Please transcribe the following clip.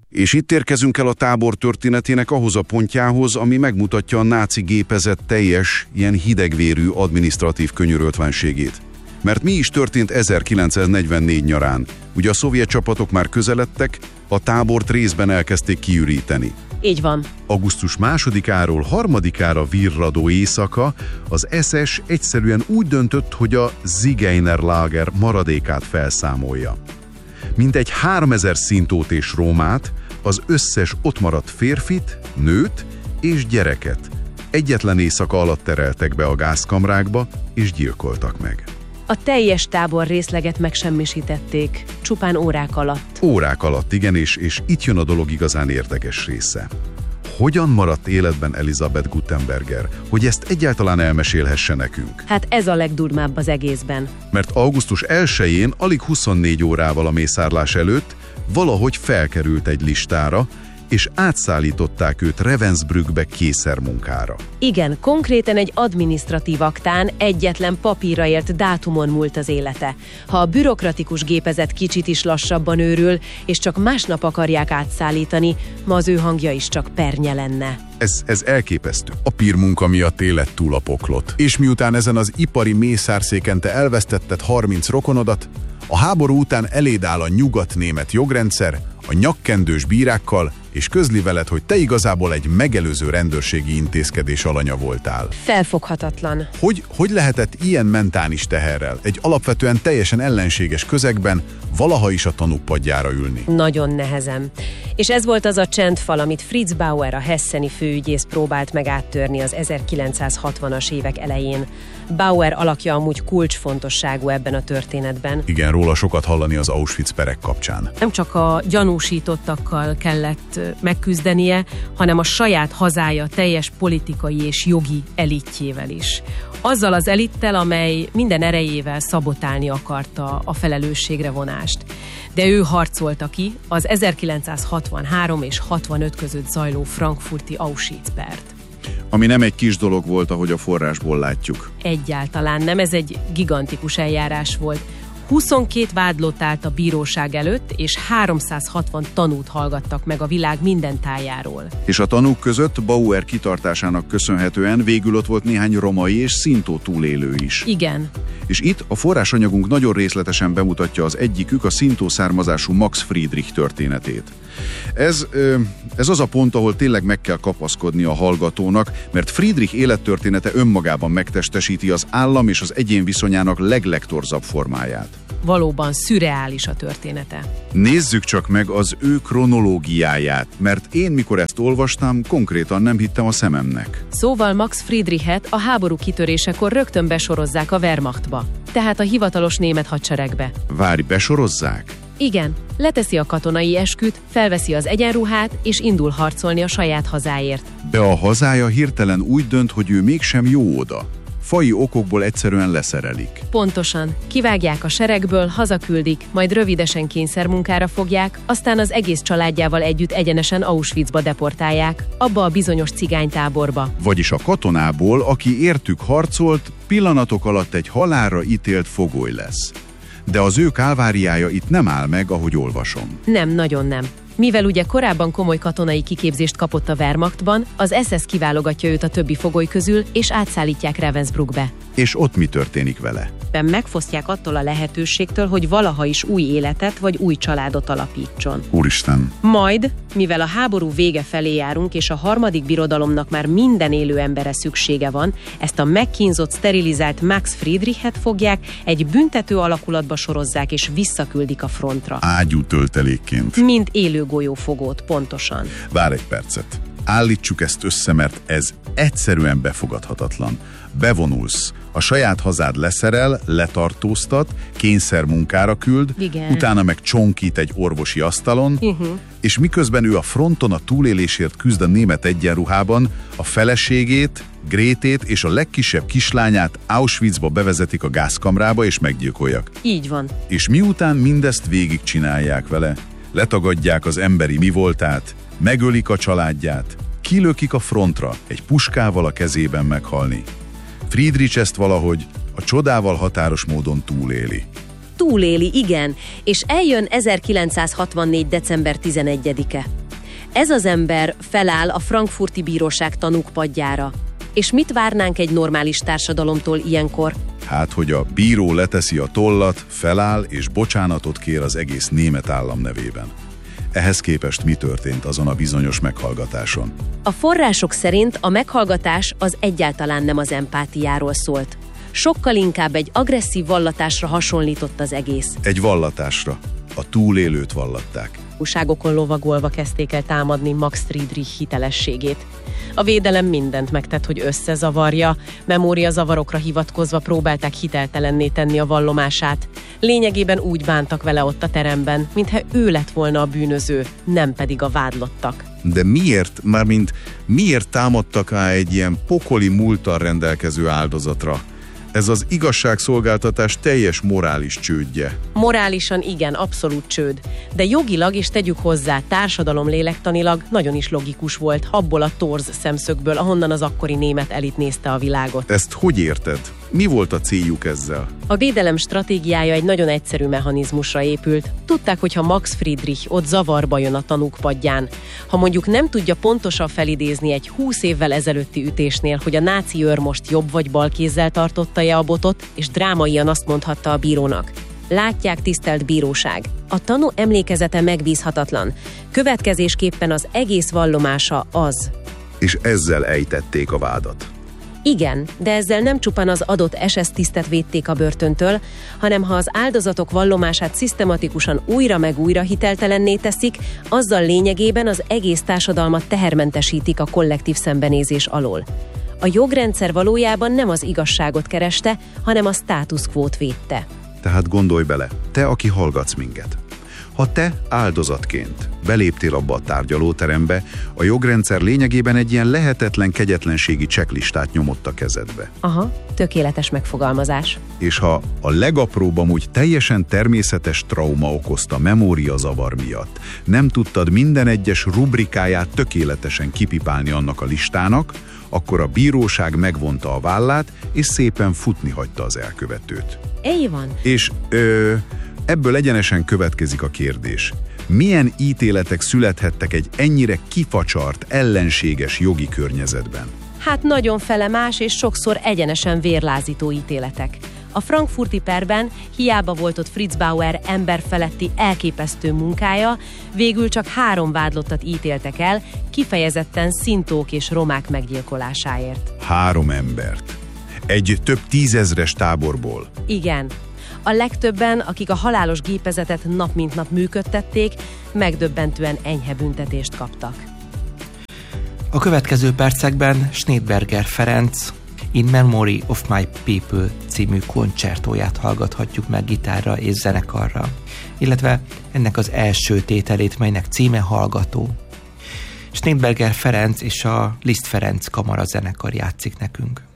És itt érkezünk el a tábor történetének ahhoz a pontjához, ami megmutatja a náci gépezet teljes, ilyen hidegvérű adminisztratív könyöröltvenségét. Mert mi is történt 1944 nyarán? Ugye a szovjet csapatok már közeledtek, a tábort részben elkezdték kiüríteni. Így van. Augusztus 2-áról 3-ára virradó éjszaka az SS egyszerűen úgy döntött, hogy a Zigeunerlager maradékát felszámolja. Mintegy 3000 szintót és rómát, az összes ott maradt férfit, nőt és gyereket egyetlen éjszaka alatt tereltek be a gázkamrákba és gyilkoltak meg. A teljes tábor részleget megsemmisítették, csupán órák alatt. Órák alatt, igen, és itt jön a dolog igazán érdekes része. Hogyan maradt életben Elisabeth Guttenberger, hogy ezt egyáltalán elmesélhesse nekünk? Hát ez a legdurvább az egészben. Mert augusztus 1-én, alig 24 órával a mészárlás előtt valahogy felkerült egy listára, és átszállították őt Ravensbrückbe kényszermunkára. Igen, konkrétan egy adminisztratív aktán egyetlen papírra ért dátumon múlt az élete. Ha a bürokratikus gépezet kicsit is lassabban őrül, és csak másnap akarják átszállítani, ma az ő hangja is csak pernye lenne. Ez elképesztő. A pírmunka miatt élet túl a poklot. És miután ezen az ipari mészárszéken te elvesztetted 30 rokonodat, a háború után eléd áll a nyugat-német jogrendszer, a nyakkendős bírákkal, és közli veled, hogy te igazából egy megelőző rendőrségi intézkedés alanya voltál. Felfoghatatlan. Hogy lehetett ilyen mentális teherrel, egy alapvetően teljesen ellenséges közegben valaha is a tanúk padjára ülni? Nagyon nehezen. És ez volt az a csendfal, amit Fritz Bauer, a hesseni főügyész próbált meg áttörni az 1960-as évek elején. Bauer alakja amúgy kulcsfontosságú ebben a történetben. Igen, róla sokat hallani az Auschwitz perek kapcsán. Nem csak a gyanúsítottakkal kellett megküzdenie, hanem a saját hazája teljes politikai és jogi elitjével is. Azzal az elittel, amely minden erejével szabotálni akarta a felelősségre vonást. De ő harcolta ki az 1963 és 65 között zajló frankfurti Auschwitz-pert. Ami nem egy kis dolog volt, ahogy a forrásból látjuk. Egyáltalán nem, ez egy gigantikus eljárás volt. 22 vádlott állt a bíróság előtt, és 360 tanút hallgattak meg a világ minden tájáról. És a tanúk között Bauer kitartásának köszönhetően végül ott volt néhány romai és szintó túlélő is. Igen. És itt a forrásanyagunk nagyon részletesen bemutatja az egyikük, a szintó származású Max Friedrich történetét. Ez az a pont, ahol tényleg meg kell kapaszkodni a hallgatónak, mert Friedrich élettörténete önmagában megtestesíti az állam és az egyén viszonyának legtorzabb formáját. Valóban szürreális a története. Nézzük csak meg az ő kronológiáját, mert én, mikor ezt olvastam, konkrétan nem hittem a szememnek. Szóval Max Friedrichet a háború kitörésekor rögtön besorozzák a Wehrmachtba, tehát a hivatalos német hadseregbe. Várj, besorozzák? Igen, leteszi a katonai esküt, felveszi az egyenruhát, és indul harcolni a saját hazáért. De a hazája hirtelen úgy dönt, hogy ő mégsem jó oda. Faji okokból egyszerűen leszerelik. Pontosan. Kivágják a seregből, hazaküldik, majd rövidesen kényszermunkára fogják, aztán az egész családjával együtt egyenesen Auschwitzba deportálják, abba a bizonyos cigánytáborba. Vagyis a katonából, aki értük harcolt, pillanatok alatt egy halálra ítélt fogoly lesz. De az ő kálváriája itt nem áll meg, ahogy olvasom. Nem, nagyon nem. Mivel ugye korábban komoly katonai kiképzést kapott a Wehrmachtban, az SS kiválogatja őt a többi fogoly közül, és átszállítják Ravensbrückbe. És ott mi történik vele? Megfosztják attól a lehetőségtől, hogy valaha is új életet vagy új családot alapítson. Úristen! Majd, mivel a háború vége felé járunk, és a harmadik birodalomnak már minden élő embere szüksége van, ezt a megkínzott, sterilizált Max Friedrichet fogják, egy büntető alakulatba sorozzák, és visszaküldik a frontra. Ágyú töltelékként. Mint élő golyófogót, pontosan. Várj egy percet. Állítsuk ezt össze, mert ez egyszerűen befogadhatatlan. Bevonulsz, a saját hazád leszerel, letartóztat, kényszermunkára küld, igen. Utána meg csonkít egy orvosi asztalon, és miközben ő a fronton a túlélésért küzd a német egyenruhában, a feleségét, Grétét és a legkisebb kislányát Auschwitzba bevezetik a gázkamrába és meggyilkolják. Így van. És miután mindezt végigcsinálják vele, letagadják az emberi mi voltát, megölik a családját, kilökik a frontra, egy puskával a kezében meghalni. Friedrich ezt valahogy a csodával határos módon túléli. Túléli, igen, és eljön 1964. december 11-e. Ez az ember feláll a frankfurti bíróság tanúkpadjára. És mit várnánk egy normális társadalomtól ilyenkor? Hát, hogy a bíró leteszi a tollat, feláll és bocsánatot kér az egész német állam nevében. Ehhez képest mi történt azon a bizonyos meghallgatáson? A források szerint a meghallgatás az egyáltalán nem az empátiáról szólt. Sokkal inkább egy agresszív vallatásra hasonlított az egész. Egy vallatásra. A túlélőt vallatták. Újságokon lovagolva kezdték el támadni Max Friedrich hitelességét. A védelem mindent megtett, hogy összezavarja, memóriazavarokra hivatkozva próbálták hiteltelenné tenni a vallomását. Lényegében úgy bántak vele ott a teremben, mintha ő lett volna a bűnöző, nem pedig a vádlottak. De miért támadtak rá egy ilyen pokoli múlttal rendelkező áldozatra? Ez az igazságszolgáltatás teljes morális csődje. Morálisan igen, abszolút csőd. De jogilag, és tegyük hozzá, társadalomlélektanilag nagyon is logikus volt, abból a torz szemszögből, ahonnan az akkori német elit nézte a világot. Ezt hogy érted? Mi volt a céljuk ezzel? A védelem stratégiája egy nagyon egyszerű mechanizmusra épült. Tudták, hogy ha Max Friedrich ott zavarba jön a tanúk padján, ha mondjuk nem tudja pontosan felidézni egy 20 évvel ezelőtti ütésnél, hogy a náci őr most jobb vagy bal kézzel tartotta-e a botot, és drámaian azt mondhatta a bírónak: látják, tisztelt bíróság, a tanú emlékezete megbízhatatlan. Következésképpen az egész vallomása az. És ezzel ejtették a vádat. Igen, de ezzel nem csupán az adott SS tisztet védték a börtöntől, hanem ha az áldozatok vallomását szisztematikusan újra meg újra hiteltelenné teszik, azzal lényegében az egész társadalmat tehermentesítik a kollektív szembenézés alól. A jogrendszer valójában nem az igazságot kereste, hanem a status quót védte. Tehát gondolj bele, te, aki hallgatsz minket. Ha te áldozatként beléptél abba a tárgyalóterembe, a jogrendszer lényegében egy ilyen lehetetlen kegyetlenségi checklistát nyomott a kezedbe. Aha, tökéletes megfogalmazás. És ha a legapróbb amúgy teljesen természetes trauma okozta memóriazavar miatt nem tudtad minden egyes rubrikáját tökéletesen kipipálni annak a listának, akkor a bíróság megvonta a vállát, és szépen futni hagyta az elkövetőt. Így van. És ebből egyenesen következik a kérdés. Milyen ítéletek születhettek egy ennyire kifacsart, ellenséges jogi környezetben? Hát nagyon felemás és sokszor egyenesen vérlázító ítéletek. A frankfurti perben hiába volt ott Fritz Bauer emberfeletti elképesztő munkája, végül csak 3 vádlottat ítéltek el, kifejezetten szintók és romák meggyilkolásáért. 3 embert. Egy több 10 000-es táborból. Igen. A legtöbben, akik a halálos gépezetet nap mint nap működtették, megdöbbentően enyhe büntetést kaptak. A következő percekben Schneidberger Ferenc In Memory of My People című koncertóját hallgathatjuk meg gitárra és zenekarra, illetve ennek az első tételét, melynek címe Hallgató. Schneidberger Ferenc és a Liszt Ferenc kamara zenekar játszik nekünk.